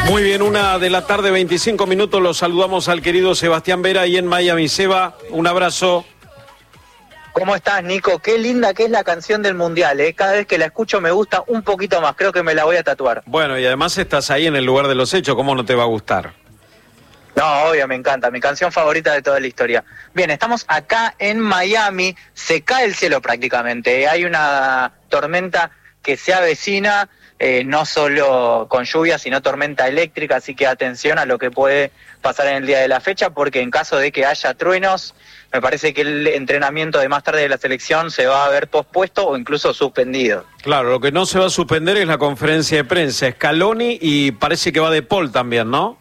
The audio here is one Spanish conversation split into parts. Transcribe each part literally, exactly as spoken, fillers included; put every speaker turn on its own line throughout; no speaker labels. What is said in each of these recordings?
Muy bien, una de la tarde, veinticinco minutos. Los saludamos al querido Sebastián Vera ahí en Miami. Seba, un abrazo.
¿Cómo estás, Nico? Qué linda que es la canción del Mundial, ¿eh? Cada vez que la escucho me gusta un poquito más. Creo que me la voy a tatuar.
Bueno, y además estás ahí en el lugar de los hechos. ¿Cómo no te va a gustar?
No, obvio, me encanta. Mi canción favorita de toda la historia. Bien, estamos acá en Miami. Se cae el cielo prácticamente. Hay una tormenta que se avecina, eh, no solo con lluvia, sino tormenta eléctrica. Así que atención a lo que puede pasar en el día de la fecha, porque en caso de que haya truenos, me parece que el entrenamiento de más tarde de la selección se va a ver pospuesto o incluso suspendido.
Claro, lo que no se va a suspender es la conferencia de prensa. Scaloni y parece que va De Paul también, ¿no?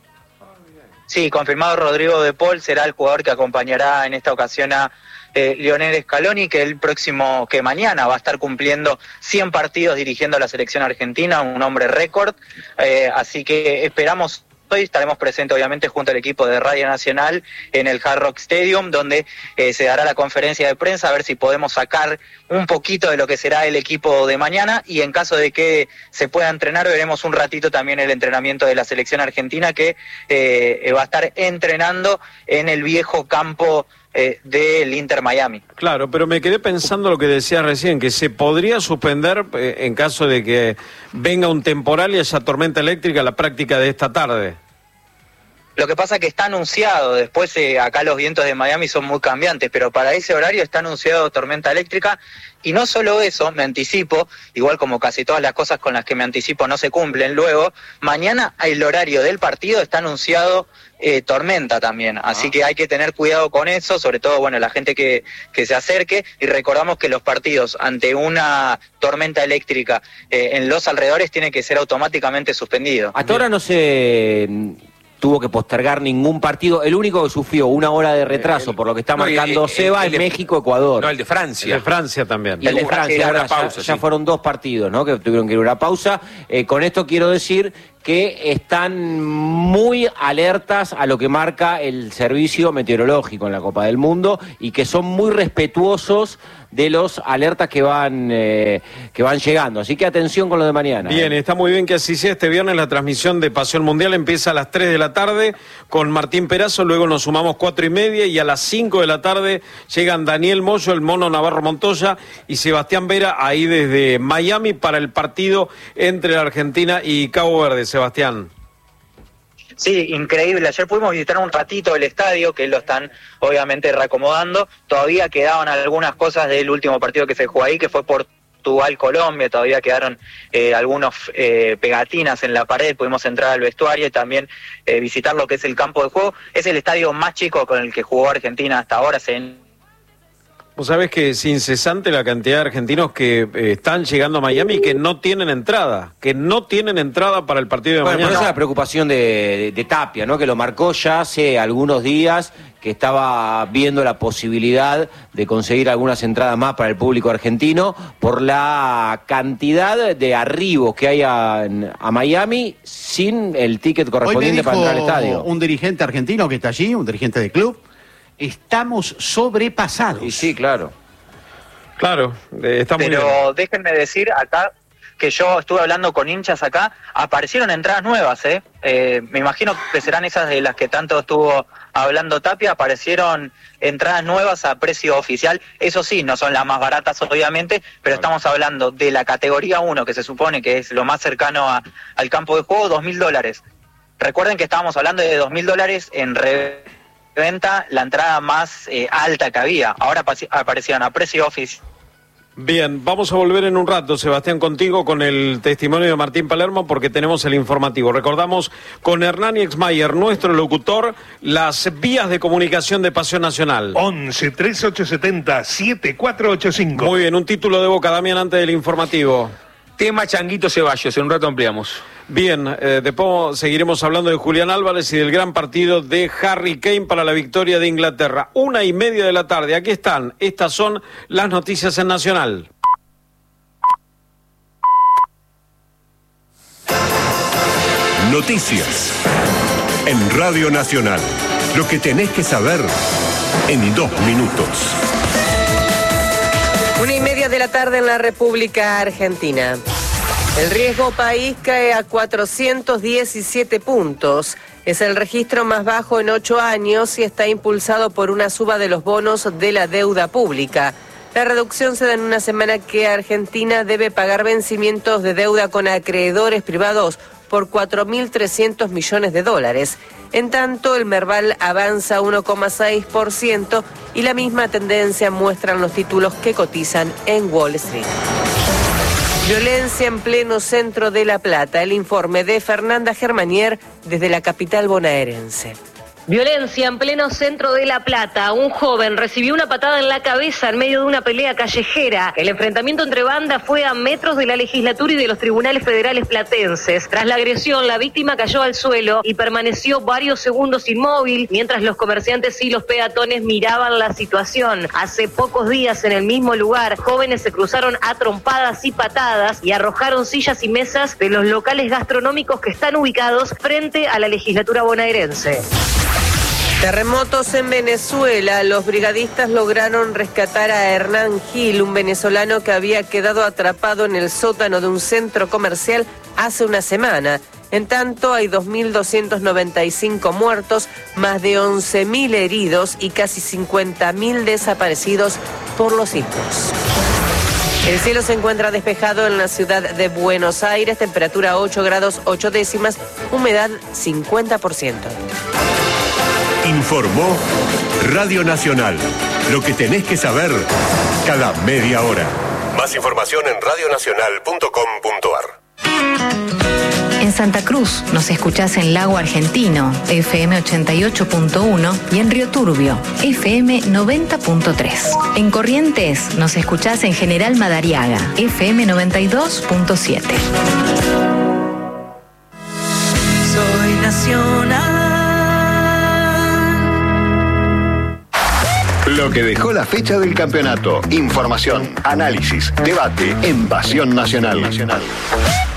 Sí, confirmado Rodrigo De Paul será el jugador que acompañará en esta ocasión a eh, Lionel Scaloni, que el próximo, que mañana va a estar cumpliendo cien partidos dirigiendo a la selección argentina, un hombre récord, eh, así que esperamos. Hoy estaremos presentes obviamente junto al equipo de Radio Nacional en el Hard Rock Stadium, donde eh, se dará la conferencia de prensa, a ver si podemos sacar un poquito de lo que será el equipo de mañana, y en caso de que se pueda entrenar, veremos un ratito también el entrenamiento de la selección argentina, que eh, va a estar entrenando en el viejo campo eh, del Inter Miami.
Claro, pero me quedé pensando lo que decías recién, que se podría suspender eh, en caso de que venga un temporal y haya tormenta eléctrica la práctica de esta tarde.
Lo que pasa es que está anunciado, después eh, acá los vientos de Miami son muy cambiantes, pero para ese horario está anunciado tormenta eléctrica, y no solo eso, me anticipo, igual como casi todas las cosas con las que me anticipo no se cumplen luego, mañana el horario del partido está anunciado eh, tormenta también, así ah. que hay que tener cuidado con eso, sobre todo, bueno, la gente que, que se acerque, y recordamos que los partidos ante una tormenta eléctrica eh, en los alrededores tienen que ser automáticamente suspendidos.
Hasta ahora no se tuvo que postergar ningún partido. El único que sufrió una hora de retraso, el, por lo que está no, marcando el, Seba, es México-Ecuador.
No, el de Francia.
El de Francia también.
Y el de Francia, ahora pausa, ya, sí. ya fueron dos partidos, ¿no? Que tuvieron que ir a una pausa. Eh, con esto quiero decir que están muy alertas a lo que marca el servicio meteorológico en la Copa del Mundo, y que son muy respetuosos de los alertas que van eh, que van llegando. Así que atención con lo de mañana.
Bien,
eh.
está muy bien que así sea. Este viernes la transmisión de Pasión Mundial empieza a las tres de la tarde con Martín Perazo, luego nos sumamos cuatro y media, y a las cinco de la tarde llegan Daniel Moyo, el Mono Navarro Montoya y Sebastián Vera ahí desde Miami para el partido entre la Argentina y Cabo Verde. Sebastián.
Sí, increíble. Ayer pudimos visitar un ratito el estadio, que lo están obviamente reacomodando. Todavía quedaban algunas cosas del último partido que se jugó ahí, que fue Portugal-Colombia. Todavía quedaron eh, algunos eh, pegatinas en la pared. Pudimos entrar al vestuario y también eh, visitar lo que es el campo de juego. Es el estadio más chico con el que jugó Argentina hasta ahora. Se
Vos sabés que es incesante la cantidad de argentinos que eh, están llegando a Miami y que no tienen entrada, que no tienen entrada para el partido de
bueno,
mañana.
Por eso es la preocupación de, de, de Tapia, ¿no? Que lo marcó ya hace algunos días, que estaba viendo la posibilidad de conseguir algunas entradas más para el público argentino por la cantidad de arribos que hay a, a Miami sin el ticket correspondiente para entrar al estadio.
Un dirigente argentino que está allí, un dirigente de club. Estamos sobrepasados.
Y sí, claro.
Claro, eh, está muy
Pero
bien.
déjenme decir acá que yo estuve hablando con hinchas acá, aparecieron entradas nuevas, ¿eh? Eh, me imagino que serán esas de las que tanto estuvo hablando Tapia, aparecieron entradas nuevas a precio oficial. Eso sí, no son las más baratas obviamente, pero estamos hablando de la categoría uno, que se supone que es lo más cercano a, al campo de juego, dos mil dólares. Recuerden que estábamos hablando de dos mil dólares en re venta, la entrada más eh, alta que había. Ahora aparecieron a precio oficial.
Bien, vamos a volver en un rato, Sebastián, contigo con el testimonio de Martín Palermo, porque tenemos el informativo. Recordamos con Hernán Exmayer, nuestro locutor, las vías de comunicación de Pasión Nacional.
once, treinta y ocho setenta, setenta y cuatro ochenta y cinco.
Muy bien, un título de Boca, Damián, antes del informativo.
Tema Changuito Ceballos, en un rato ampliamos.
Bien, eh, después seguiremos hablando de Julián Álvarez y del gran partido de Harry Kane para la victoria de Inglaterra. Una y media de la tarde, aquí están, estas son las noticias en Nacional.
Noticias en Radio Nacional. Lo que tenés que saber en dos minutos.
Una y media de la tarde en la República Argentina. El riesgo país cae a cuatrocientos diecisiete puntos. Es el registro más bajo en ocho años y está impulsado por una suba de los bonos de la deuda pública. La reducción se da en una semana que Argentina debe pagar vencimientos de deuda con acreedores privados por cuatro mil trescientos millones de dólares. En tanto, el Merval avanza uno coma seis por ciento y la misma tendencia muestran los títulos que cotizan en Wall Street. Violencia en pleno centro de La Plata. El informe de Fernanda Germanier desde la capital bonaerense.
Violencia en pleno centro de La Plata. Un joven recibió una patada en la cabeza en medio de una pelea callejera. El enfrentamiento entre bandas fue a metros de la legislatura y de los tribunales federales platenses. Tras la agresión, la víctima cayó al suelo y permaneció varios segundos inmóvil, mientras los comerciantes y los peatones miraban la situación. Hace pocos días, en el mismo lugar, jóvenes se cruzaron a trompadas y patadas y arrojaron sillas y mesas de los locales gastronómicos que están ubicados frente a la legislatura bonaerense.
Terremotos en Venezuela. Los brigadistas lograron rescatar a Hernán Gil, un venezolano que había quedado atrapado en el sótano de un centro comercial hace una semana. En tanto, hay dos mil doscientos noventa y cinco muertos, más de once mil heridos y casi cincuenta mil desaparecidos por los sismos. El cielo se encuentra despejado en la ciudad de Buenos Aires, temperatura ocho grados ocho décimas, humedad cincuenta por ciento.
Informó Radio Nacional. Lo que tenés que saber cada media hora. Más información en radio nacional punto com punto ar.
En Santa Cruz nos escuchás en Lago Argentino, F M ochenta y ocho punto uno, y en Río Turbio, F M noventa punto tres. En Corrientes nos escuchás en General Madariaga, F M noventa y dos punto siete.
Soy nacional.
Lo que dejó la fecha del campeonato. Información, análisis, debate en Pasión Nacional. Nacional.